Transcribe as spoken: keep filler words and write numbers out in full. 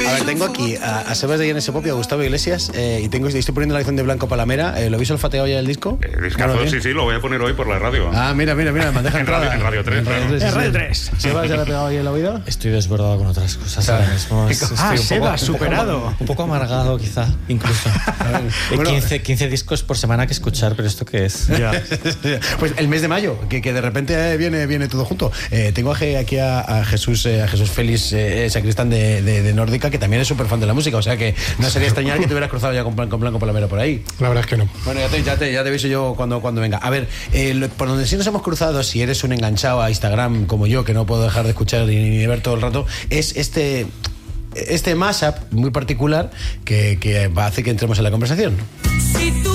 A ver, tengo aquí a, a Sebas de Llanes Pop y a Gustavo Iglesias eh, y tengo, estoy poniendo la canción de Blanco Palamera. Eh, ¿Lo habéis olfateado ya el disco? Eh, discazo, Bueno, sí, sí, lo voy a poner hoy por la radio. Ah, mira, mira, mira, bandeja En entrada. radio- en Radio tres, claro. sí, En Radio sí. tres. ¿Sebas ya le ha pegado ahí el oído? Estoy desbordado con otras cosas ahora mismo. Es- Ah, estoy un Seba, poco- superado. Un poco, un poco amargado, quizá, incluso. Hay Bueno. quince, quince discos por semana que escuchar, pero ¿esto qué es? Ya. Pues el mes de mayo, que, que de repente eh, viene, viene todo junto. Eh, tengo aquí a, a Jesús eh, a Jesús Félix, eh, sacristán de, de, de Nórdica, que también es súper fan de la música, o sea que no sería extrañar que te hubieras cruzado ya con, Blan- con Blanco Palamera por ahí. La verdad es que no. Bueno, ya te, ya te, ya te aviso yo cuando, cuando venga. A ver, eh, lo- por donde sí nos hemos cruzado, si eres un enganchado a Instagram como yo, que no puedo dejar de escuchar ni, ni de ver todo el rato, es este... Este mashup muy particular que, que va a hacer que entremos en la conversación. Si tú